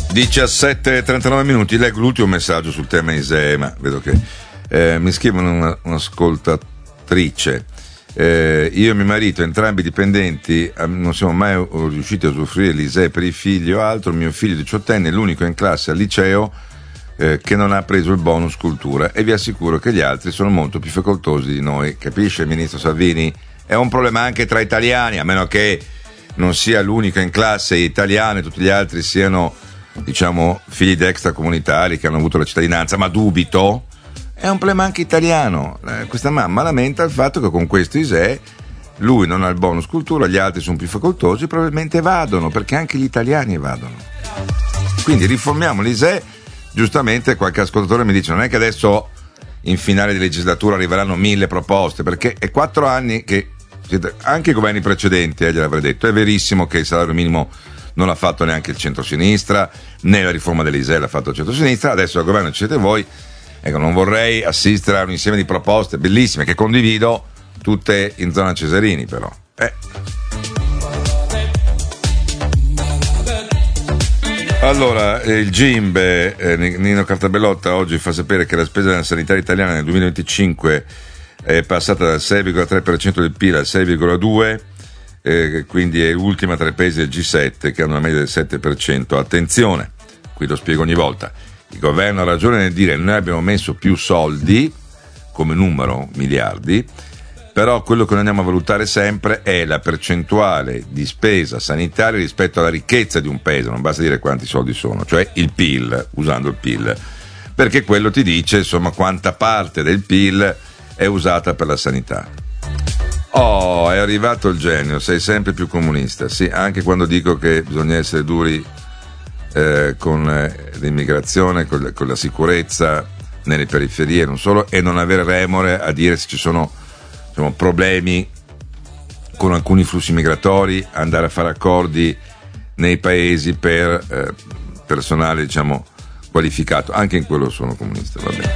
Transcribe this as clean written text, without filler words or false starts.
17:39 minuti. Leggo l'ultimo messaggio sul tema ISEE, ma vedo che mi scrive un'ascoltatrice. Io e mio marito, entrambi dipendenti, non siamo mai riusciti a usufruire l'ISEE per i figli o altro. Mio figlio 18enne è l'unico in classe al liceo che non ha preso il bonus cultura, e vi assicuro che gli altri sono molto più facoltosi di noi. Capisce, ministro Salvini? È un problema anche tra italiani, a meno che non sia l'unico in classe italiano e tutti gli altri siano, diciamo, figli di extracomunitari che hanno avuto la cittadinanza, ma dubito. È un problema anche italiano. Questa mamma lamenta il fatto che con questo ISEE lui non ha il bonus cultura, gli altri sono più facoltosi, probabilmente evadono, perché anche gli italiani evadono. Quindi riformiamo l'ISEE. Giustamente qualche ascoltatore mi dice: non è che adesso in finale di legislatura arriveranno 1000 proposte, perché è 4 anni che anche i governi precedenti, gliel'avrei detto, è verissimo che il salario minimo non l'ha fatto neanche il centrosinistra, né la riforma dell'ISEE l'ha fatto il centrosinistra, adesso al governo ci siete voi. Ecco, non vorrei assistere a un insieme di proposte bellissime che condivido, tutte in zona Cesarini, però. Allora, il Gimbe, Nino Cartabellotta, oggi fa sapere che la spesa della sanità italiana nel 2025 è passata dal 6,3% del PIL al 6,2%, quindi è l'ultima tra i paesi del G7 che hanno una media del 7%. Attenzione, qui lo spiego ogni volta. Il governo ha ragione nel dire noi abbiamo messo più soldi, come numero, miliardi, però quello che noi andiamo a valutare sempre è la percentuale di spesa sanitaria rispetto alla ricchezza di un paese, non basta dire quanti soldi sono, cioè il PIL, usando il PIL, perché quello ti dice insomma quanta parte del PIL è usata per la sanità. Oh, è arrivato il genio, sei sempre più comunista, sì, anche quando dico che bisogna essere duri con l'immigrazione, con la sicurezza nelle periferie, non solo, e non avere remore a dire se ci sono problemi con alcuni flussi migratori, andare a fare accordi nei paesi per personale, diciamo, qualificato. Anche in quello sono comunista, va bene.